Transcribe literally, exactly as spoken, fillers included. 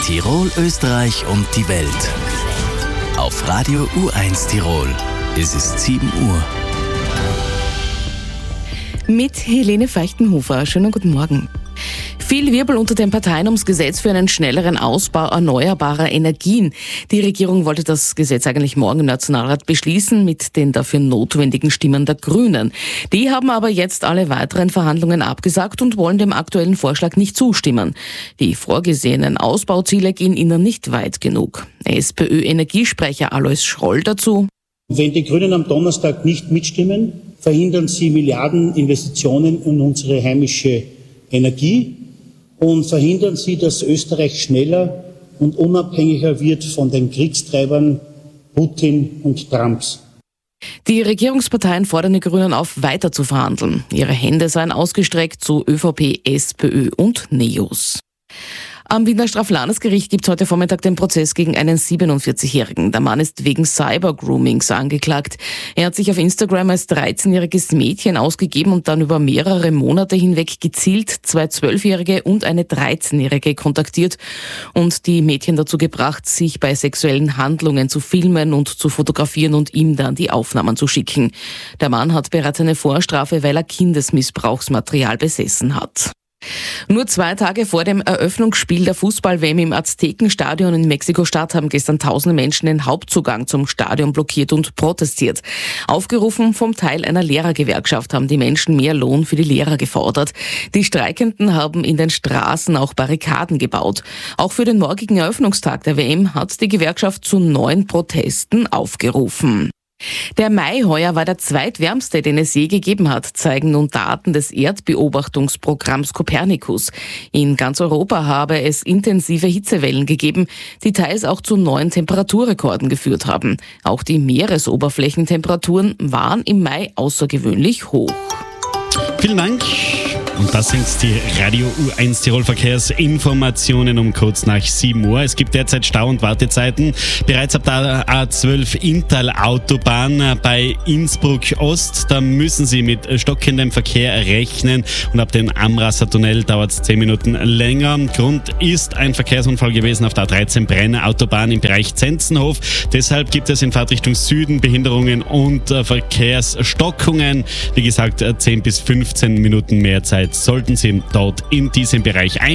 Tirol, Österreich und die Welt. Auf Radio U eins Tirol. Es ist sieben Uhr. Mit Helene Feichtenhofer. Schönen guten Morgen. Viel Wirbel unter den Parteien ums Gesetz für einen schnelleren Ausbau erneuerbarer Energien. Die Regierung wollte das Gesetz eigentlich morgen im Nationalrat beschließen mit den dafür notwendigen Stimmen der Grünen. Die haben aber jetzt alle weiteren Verhandlungen abgesagt und wollen dem aktuellen Vorschlag nicht zustimmen. Die vorgesehenen Ausbauziele gehen ihnen nicht weit genug. SPÖ-Energiesprecher Alois Schroll dazu. Wenn die Grünen am Donnerstag nicht mitstimmen, verhindern sie Milliardeninvestitionen in unsere heimische Energie und verhindern sie, dass Österreich schneller und unabhängiger wird von den Kriegstreibern Putin und Trumps. Die Regierungsparteien fordern die Grünen auf, weiter zu verhandeln. Ihre Hände seien ausgestreckt zu ÖVP, SPÖ und NEOS. Am Wiener Straflandesgericht gibt es heute Vormittag den Prozess gegen einen siebenundvierzigjährigen. Der Mann ist wegen Cybergroomings angeklagt. Er hat sich auf Instagram als dreizehnjähriges Mädchen ausgegeben und dann über mehrere Monate hinweg gezielt zwei zwölfjährige und eine dreizehnjährige kontaktiert und die Mädchen dazu gebracht, sich bei sexuellen Handlungen zu filmen und zu fotografieren und ihm dann die Aufnahmen zu schicken. Der Mann hat bereits eine Vorstrafe, weil er Kindesmissbrauchsmaterial besessen hat. Nur zwei Tage vor dem Eröffnungsspiel der Fußball-W M im Aztekenstadion in Mexiko-Stadt haben gestern tausende Menschen den Hauptzugang zum Stadion blockiert und protestiert. Aufgerufen vom Teil einer Lehrergewerkschaft haben die Menschen mehr Lohn für die Lehrer gefordert. Die Streikenden haben in den Straßen auch Barrikaden gebaut. Auch für den morgigen Eröffnungstag der W M hat die Gewerkschaft zu neuen Protesten aufgerufen. Der Mai heuer war der zweitwärmste, den es je gegeben hat, zeigen nun Daten des Erdbeobachtungsprogramms Copernicus. In ganz Europa habe es intensive Hitzewellen gegeben, die teils auch zu neuen Temperaturrekorden geführt haben. Auch die Meeresoberflächentemperaturen waren im Mai außergewöhnlich hoch. Vielen Dank. Und das sind die Radio U eins Tirol Verkehrsinformationen um kurz nach sieben Uhr. Es gibt derzeit Stau- und Wartezeiten. Bereits ab der A zwölf Inntal-Autobahn bei Innsbruck Ost. Da müssen Sie mit stockendem Verkehr rechnen. Und ab dem Amrasser-Tunnel dauert es zehn Minuten länger. Grund ist ein Verkehrsunfall gewesen auf der A dreizehn Brenner Autobahn im Bereich Zenzenhof. Deshalb gibt es in Fahrtrichtung Süden Behinderungen und Verkehrsstockungen. Wie gesagt, zehn bis fünfzehn Minuten mehr Zeit sollten Sie dort in diesem Bereich ein